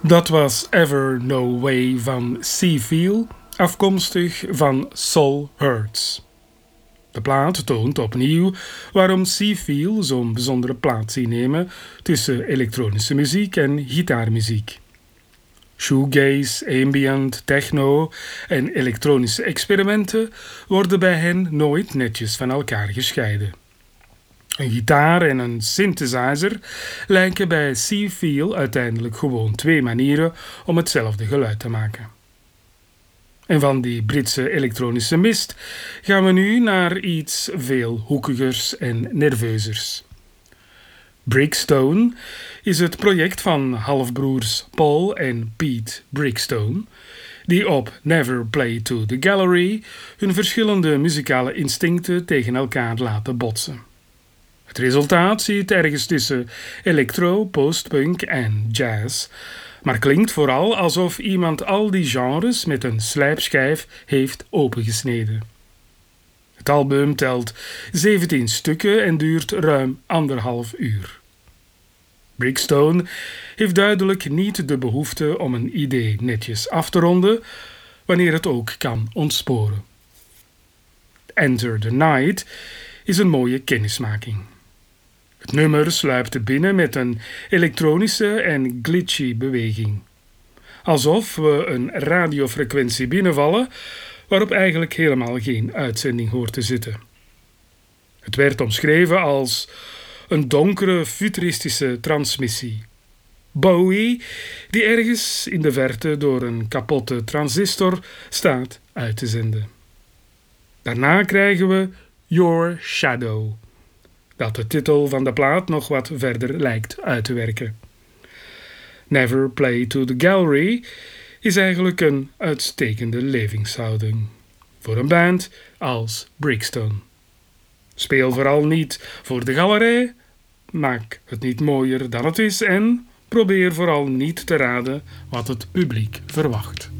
Dat was Ever No Way van Seafeel, afkomstig van Soul Hurts. De plaat toont opnieuw waarom Seafeel zo'n bijzondere plaats innemen tussen elektronische muziek en gitaarmuziek. Shoegaze, ambient, techno en elektronische experimenten worden bij hen nooit netjes van elkaar gescheiden. Een gitaar en een synthesizer lijken bij Seafeel uiteindelijk gewoon twee manieren om hetzelfde geluid te maken. En van die Britse elektronische mist gaan we nu naar iets veel hoekigers en nerveuzers. Brickstone is het project van halfbroers Paul en Pete Brickstone, die op Never Play to the Gallery hun verschillende muzikale instincten tegen elkaar laten botsen. Het resultaat zit ergens tussen electro, postpunk en jazz, maar klinkt vooral alsof iemand al die genres met een slijpschijf heeft opengesneden. Het album telt 17 stukken en duurt ruim 1,5 uur. Brickstone heeft duidelijk niet de behoefte om een idee netjes af te ronden, wanneer het ook kan ontsporen. Enter the Night is een mooie kennismaking. Het nummer sluipt binnen met een elektronische en glitchy beweging. Alsof we een radiofrequentie binnenvallen waarop eigenlijk helemaal geen uitzending hoort te zitten. Het werd omschreven als een donkere futuristische transmissie. Bowie, die ergens in de verte door een kapotte transistor staat uit te zenden. Daarna krijgen we Your Shadow, dat de titel van de plaat nog wat verder lijkt uit te werken. Never Play to the Gallery is eigenlijk een uitstekende levenshouding voor een band als Brickstone. Speel vooral niet voor de galerij, maak het niet mooier dan het is en probeer vooral niet te raden wat het publiek verwacht.